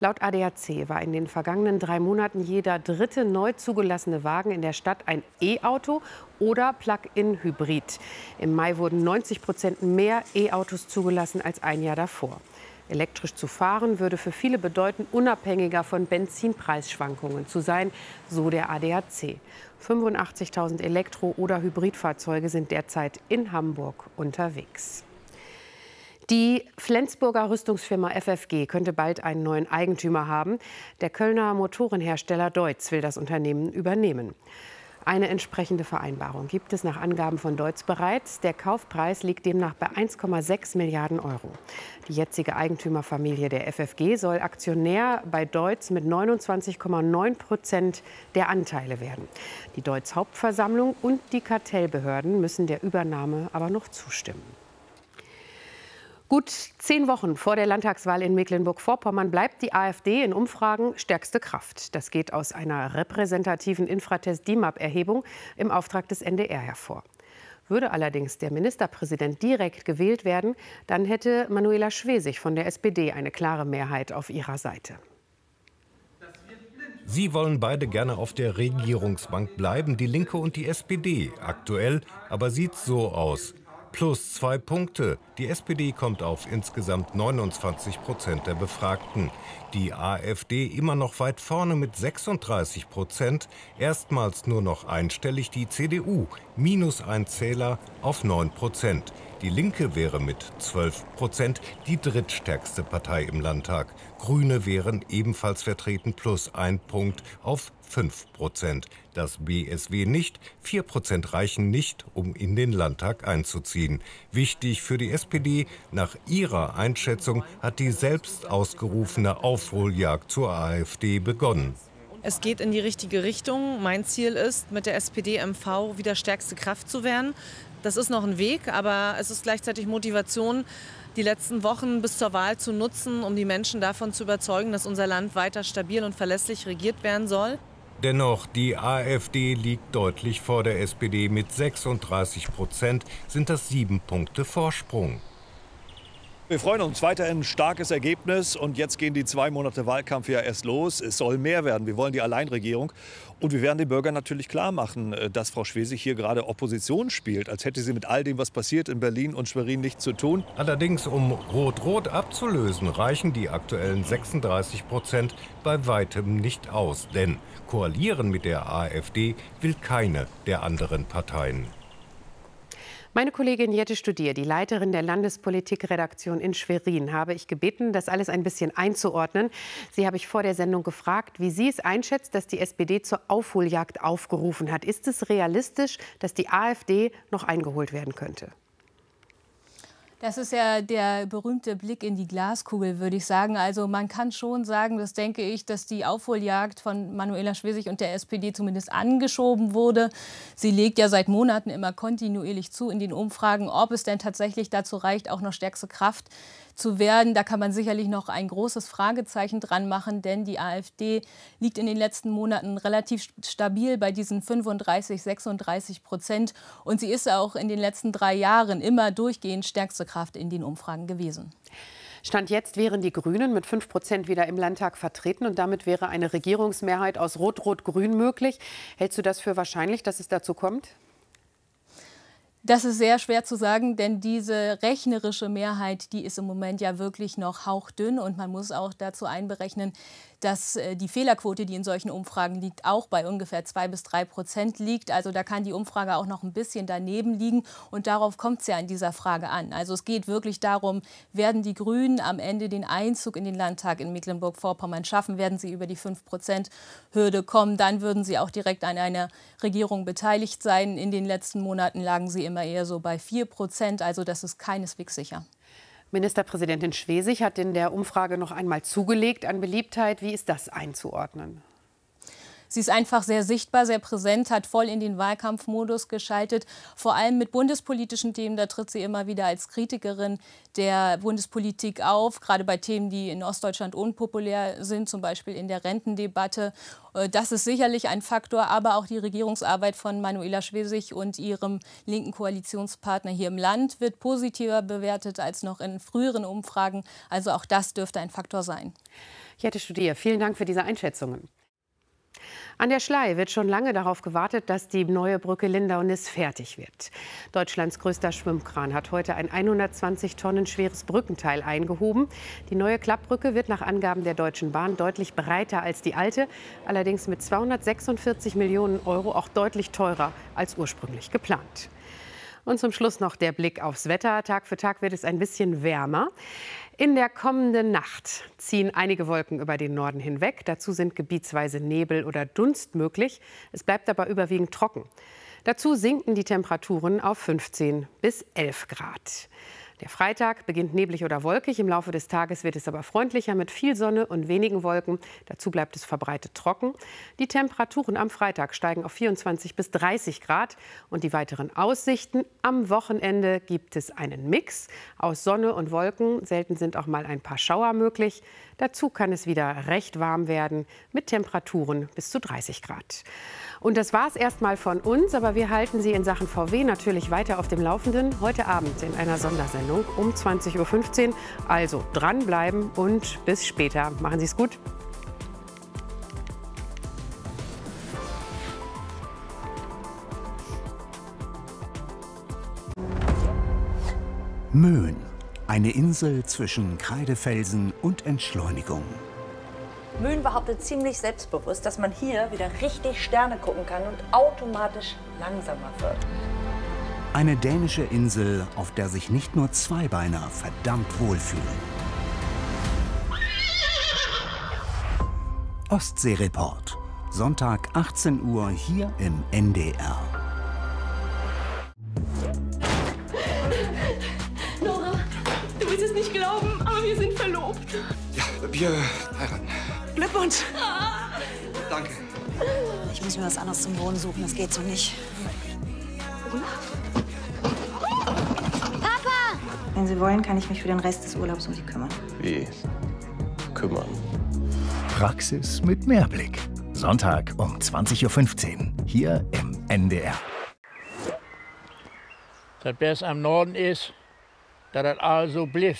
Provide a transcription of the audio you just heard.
Laut ADAC war in den vergangenen 3 Monaten jeder dritte neu zugelassene Wagen in der Stadt ein E-Auto oder Plug-in-Hybrid. Im Mai wurden 90% mehr E-Autos zugelassen als ein Jahr davor. Elektrisch zu fahren würde für viele bedeuten, unabhängiger von Benzinpreisschwankungen zu sein, so der ADAC. 85.000 Elektro- oder Hybridfahrzeuge sind derzeit in Hamburg unterwegs. Die Flensburger Rüstungsfirma FFG könnte bald einen neuen Eigentümer haben. Der Kölner Motorenhersteller Deutz will das Unternehmen übernehmen. Eine entsprechende Vereinbarung gibt es nach Angaben von Deutz bereits. Der Kaufpreis liegt demnach bei 1,6 Milliarden Euro. Die jetzige Eigentümerfamilie der FFG soll Aktionär bei Deutz mit 29,9% der Anteile werden. Die Deutz Hauptversammlung und die Kartellbehörden müssen der Übernahme aber noch zustimmen. Gut 10 Wochen vor der Landtagswahl in Mecklenburg-Vorpommern bleibt die AfD in Umfragen stärkste Kraft. Das geht aus einer repräsentativen Infratest-DIMAP-Erhebung im Auftrag des NDR hervor. Würde allerdings der Ministerpräsident direkt gewählt werden, dann hätte Manuela Schwesig von der SPD eine klare Mehrheit auf ihrer Seite. Sie wollen beide gerne auf der Regierungsbank bleiben, die Linke und die SPD. Aktuell aber sieht es so aus. Plus 2 Punkte. Die SPD kommt auf insgesamt 29% der Befragten. Die AfD immer noch weit vorne mit 36%. Erstmals nur noch einstellig die CDU. -1 Zähler auf 9%. Die Linke wäre mit 12% die drittstärkste Partei im Landtag. Grüne wären ebenfalls vertreten, +1 Punkt auf 5%. Das BSW nicht. 4% reichen nicht, um in den Landtag einzuziehen. Wichtig für die SPD, nach ihrer Einschätzung hat die selbst ausgerufene Aufholjagd zur AfD begonnen. Es geht in die richtige Richtung. Mein Ziel ist, mit der SPD-MV wieder stärkste Kraft zu werden. Das ist noch ein Weg, aber es ist gleichzeitig Motivation, die letzten Wochen bis zur Wahl zu nutzen, um die Menschen davon zu überzeugen, dass unser Land weiter stabil und verlässlich regiert werden soll. Dennoch, die AfD liegt deutlich vor der SPD. Mit 36% sind das 7 Punkte Vorsprung. Wir freuen uns weiterhin ein starkes Ergebnis und jetzt gehen die 2 Monate Wahlkampf ja erst los. Es soll mehr werden. Wir wollen die Alleinregierung und wir werden den Bürgern natürlich klar machen, dass Frau Schwesig hier gerade Opposition spielt, als hätte sie mit all dem, was passiert in Berlin und Schwerin, nichts zu tun. Allerdings, um Rot-Rot abzulösen, reichen die aktuellen 36% bei weitem nicht aus. Denn koalieren mit der AfD will keine der anderen Parteien. Meine Kollegin Jette Studier, die Leiterin der Landespolitikredaktion in Schwerin, habe ich gebeten, das alles ein bisschen einzuordnen. Sie habe ich vor der Sendung gefragt, wie sie es einschätzt, dass die SPD zur Aufholjagd aufgerufen hat. Ist es realistisch, dass die AfD noch eingeholt werden könnte? Das ist ja der berühmte Blick in die Glaskugel, würde ich sagen. Also man kann schon sagen, das denke ich, dass die Aufholjagd von Manuela Schwesig und der SPD zumindest angeschoben wurde. Sie legt ja seit Monaten immer kontinuierlich zu in den Umfragen, ob es denn tatsächlich dazu reicht, auch noch stärkste Kraft zu werden. Da kann man sicherlich noch ein großes Fragezeichen dran machen, denn die AfD liegt in den letzten Monaten relativ stabil bei diesen 35–36%. Und sie ist auch in den letzten 3 Jahren immer durchgehend stärkste Kraft in den Umfragen gewesen. Stand jetzt wären die Grünen mit 5% wieder im Landtag vertreten und damit wäre eine Regierungsmehrheit aus Rot-Rot-Grün möglich. Hältst du das für wahrscheinlich, dass es dazu kommt? Das ist sehr schwer zu sagen, denn diese rechnerische Mehrheit, die ist im Moment ja wirklich noch hauchdünn. Und man muss auch dazu einberechnen, dass die Fehlerquote, die in solchen Umfragen liegt, auch bei ungefähr 2–3% liegt. Also da kann die Umfrage auch noch ein bisschen daneben liegen. Und darauf kommt es ja in dieser Frage an. Also es geht wirklich darum, werden die Grünen am Ende den Einzug in den Landtag in Mecklenburg-Vorpommern schaffen? Werden sie über die 5%-Hürde kommen? Dann würden sie auch direkt an einer Regierung beteiligt sein. In den letzten Monaten lagen sie immer eher so bei 4%. Also das ist keineswegs sicher. Ministerpräsidentin Schwesig hat in der Umfrage noch einmal zugelegt an Beliebtheit. Wie ist das einzuordnen? Sie ist einfach sehr sichtbar, sehr präsent, hat voll in den Wahlkampfmodus geschaltet. Vor allem mit bundespolitischen Themen, da tritt sie immer wieder als Kritikerin der Bundespolitik auf. Gerade bei Themen, die in Ostdeutschland unpopulär sind, zum Beispiel in der Rentendebatte. Das ist sicherlich ein Faktor, aber auch die Regierungsarbeit von Manuela Schwesig und ihrem linken Koalitionspartner hier im Land wird positiver bewertet als noch in früheren Umfragen. Also auch das dürfte ein Faktor sein. Jette Studier, vielen Dank für diese Einschätzungen. An der Schlei wird schon lange darauf gewartet, dass die neue Brücke Lindau-Niss fertig wird. Deutschlands größter Schwimmkran hat heute ein 120 Tonnen schweres Brückenteil eingehoben. Die neue Klappbrücke wird nach Angaben der Deutschen Bahn deutlich breiter als die alte, allerdings mit 246 Millionen € auch deutlich teurer als ursprünglich geplant. Und zum Schluss noch der Blick aufs Wetter. Tag für Tag wird es ein bisschen wärmer. In der kommenden Nacht ziehen einige Wolken über den Norden hinweg. Dazu sind gebietsweise Nebel oder Dunst möglich. Es bleibt aber überwiegend trocken. Dazu sinken die Temperaturen auf 15 bis 11 Grad. Der Freitag beginnt neblig oder wolkig. Im Laufe des Tages wird es aber freundlicher mit viel Sonne und wenigen Wolken. Dazu bleibt es verbreitet trocken. Die Temperaturen am Freitag steigen auf 24 bis 30 Grad. Und die weiteren Aussichten: Am Wochenende gibt es einen Mix aus Sonne und Wolken. Selten sind auch mal ein paar Schauer möglich. Dazu kann es wieder recht warm werden mit Temperaturen bis zu 30 Grad. Und das war es erstmal von uns, aber wir halten Sie in Sachen VW natürlich weiter auf dem Laufenden. Heute Abend in einer Sondersendung um 20:15 Uhr. Also dranbleiben und bis später. Machen Sie es gut. Möhn, eine Insel zwischen Kreidefelsen und Entschleunigung. Möhn behauptet ziemlich selbstbewusst, dass man hier wieder richtig Sterne gucken kann und automatisch langsamer wird. Eine dänische Insel, auf der sich nicht nur Zweibeiner verdammt wohlfühlen. Ostseereport, Sonntag 18 Uhr hier im NDR. Nora, du willst es nicht glauben, aber wir sind verlobt. Ja, wir heiraten. Glückwunsch. Danke. Ich muss mir was anderes zum Wohnen suchen, das geht so nicht. Papa! Wenn Sie wollen, kann ich mich für den Rest des Urlaubs um Sie kümmern. Wie? Kümmern. Praxis mit Mehrblick. Sonntag um 20:15 Uhr hier im NDR. Das Beste am Norden ist, dass das also blieb.